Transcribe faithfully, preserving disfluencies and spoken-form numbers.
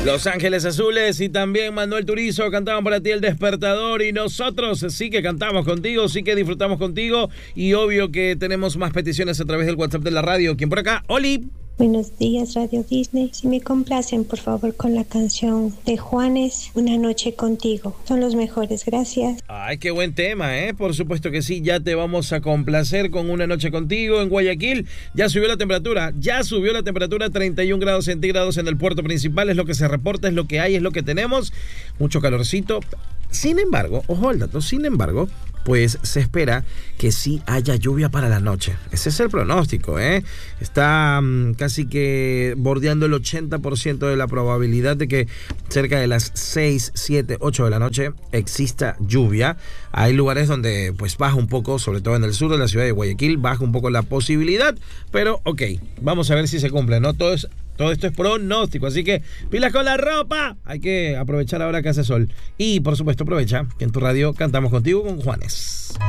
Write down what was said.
Los Ángeles Azules y también Manuel Turizo cantaban para ti El Despertador, y nosotros sí que cantamos contigo, sí que disfrutamos contigo, y obvio que tenemos más peticiones a través del WhatsApp de la radio. ¿Quién por acá? Oli. Buenos días, Radio Disney. Si me complacen, por favor, con la canción de Juanes, Una noche contigo. Son los mejores, gracias. Ay, qué buen tema, ¿eh? Por supuesto que sí, ya te vamos a complacer con Una noche contigo. En Guayaquil ya subió la temperatura, ya subió la temperatura, treinta y un grados centígrados en el puerto principal, es lo que se reporta, es lo que hay, es lo que tenemos. Mucho calorcito. Sin embargo, ojo al dato, sin embargo, pues se espera que sí haya lluvia para la noche. Ese es el pronóstico, ¿eh? Está um, casi que bordeando el ochenta por ciento de la probabilidad de que cerca de las seis, siete, ocho de la noche exista lluvia. Hay lugares donde pues baja un poco, sobre todo en el sur de la ciudad de Guayaquil, baja un poco la posibilidad, pero ok, vamos a ver si se cumple, ¿no? Todo es Todo esto es pronóstico, así que pilas con la ropa. Hay que aprovechar ahora que hace sol. Y por supuesto aprovecha que en tu radio cantamos contigo con Juanes.